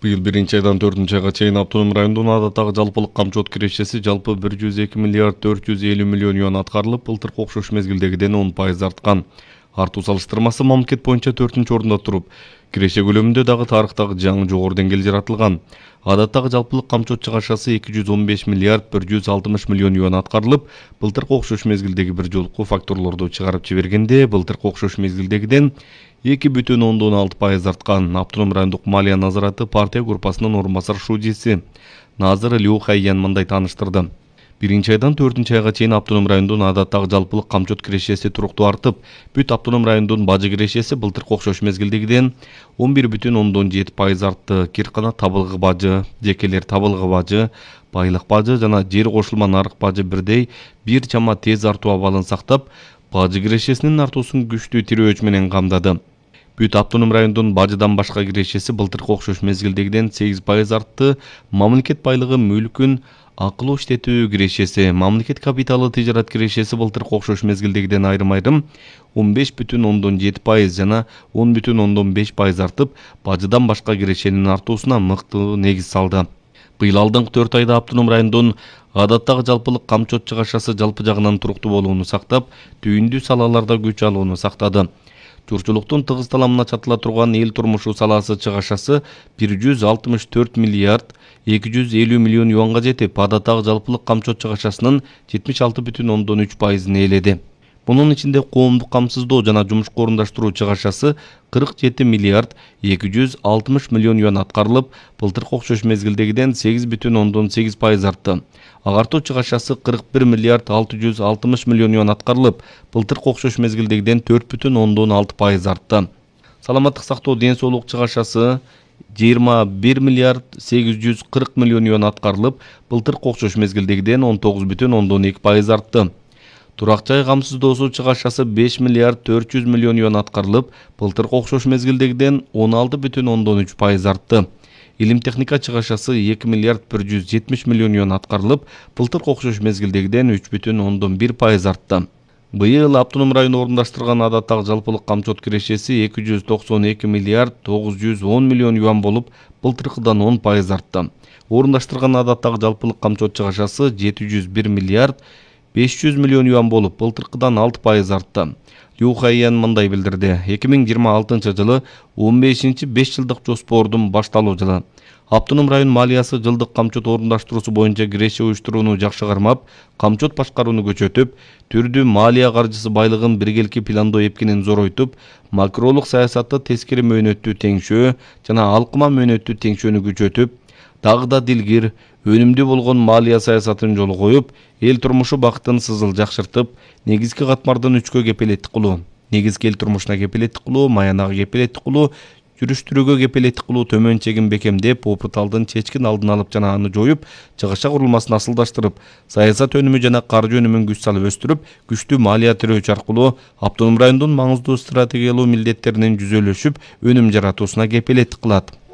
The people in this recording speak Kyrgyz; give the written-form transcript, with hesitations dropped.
Быйыл 1-айдан 4-айга чейин автоном райондун адаттагы жалпылык камчот кирешеси жалпы 102 миллиард 450 миллион юан аткарылып, былтыркы окшош мезгилдегиден 10% арткан. Артуу салыштырмасы мамлекет боюнча 4-орунда туруп, киреше көлөмүндө дагы тарыхтагы жаңы жогору деңгээл жаратылган. Адаттагы жалпылык камчот чыгашасы 215 миллиард 160 миллион юан аткарылып, былтыркы окшош мезгилдеги бир жолку факторлорду чыгарып жибергенде, былтыркы окшош мезгилдегиден 2,6% арткан. Автоном райондук малия назараты партия группасынын орун басар шудиси Назыр Лю Хайян мындай тааныштырды. 1-айдан 4-айга чейин автоном райондун адаттагы жалпылык камчот кирешеси туруктуу артып, бүт автоном райондун бажы кирешеси былтыркы окшош мезгилдегиден 11,7% артты. Киркана табылгы бажы, жекелер табылгы бажы, байлык бажы жана жер кошулма нарык бажы бирдей бир чама тез артуу абалын сактап, бажы кирешесинин артуусун күчтүү тирөөч менен камдады. Бүт автоном райондун бажыдан башка кирешеси былтыркы окшош мезгилдегиден 8% артты. Мамлекет байлыгы мүлкүн акылуу иштетүү кирешеси, мамлекет капиталы тижарат кирешеси былтыркы окшош мезгилдегиден айрым-айрым 15,7% жана 10,5% артып, бажыдан башка кирешенин артуусуна мыкты негиз салды. Быйыл алдыңкы 4 айда автоном райондун адаттагы жалпылык камчот чыгашасы жалпы жагынан туруктуу болууну сактап, түйүндүү салаларда күч алууну сактады. Журчулуктун тыгыз таламына чатыла турган эл турмушу саласы чыгашасы 164 миллиард 250 миллион юанга жетип, адаттагы жалпылык камчот чыгашасынын 76,3%ын ээледи. Мунун ичинде коомдук камсыздоо жана жумушка орундаштыруу чыгашасы 47 миллиард 260 миллион юан аткарылып, былтыркы окшош мезгилдегиден 8,8% артты. Агартуу чыгашасы 41 миллиард 660 миллион юан аткарылып, былтыркы окшош мезгилдегиден 4,6% артты. Саламаттык сактоо ден соолук чыгашасы 21 миллиард 840 миллион юан аткарылып, былтыркы окшош мезгилдегиден 19,2% артты. Турак жай камсыздоосу чыгашасы 5 миллиард 400 миллион юан аткарылып, былтыркы окшош мезгилдегиден 16,3% артты. Илим техника чыгашасы 2 миллиард 170 миллион юан аткарылып, былтыркы окшош мезгилдегиден 3,1% артты. Быйыл автоном район орундаштырган адаттагы жалпылык камчот кирешеси 292 миллиард 910 миллион юан болуп, былтыркыдан 10% артты. Орундаштырган адаттагы жалпылык камчот чыгашасы 701 миллиард 500 миллион юан болуп, былтыркыдан 6% артты. Лю Хайян мындай билдирди. 2026 жылы 15-5 жылдык жоспордун башталуу жылы. Автоном район малиясы жылдык камчот орундаштыруусу боюнча киреше уюштурууну жакшы кармап, камчот башкарууну көчөтүп, түрдүү малия каржысы байлыгын биргелки пландоо эпкенин зоройтуп, макролук саясатты тескери мөөнөттүү теңшөө жана алкыма мөөнөттүү теңшөөнү күчөтүп, дагы да дилгир, өнүмдүү болгон малия саясатын жолго коюп, эл турмушу бактын сызыл жакшыртып, негизги катмардын 3кө кепилеттик кылуу, негизги эл турмушуна кепилеттик кылуу, маянага кепилеттик кылуу, жүрүштүрүүгө кепилеттик кылуу төмөн чегин бекемдеп, опурталдын чечкин алдын алып жана аны жоюп, чыгыша курулмасын асылдаштырып, саясат өнүмү жана каржы өнүмүн күч салып өстүрүп, күчтүү малия тирөөчү аркылуу автоном райондун маңыздуу стратегиялуу милдеттеринин жүзөлөшүп, өнүм жаратуусуна кепилеттик кылат.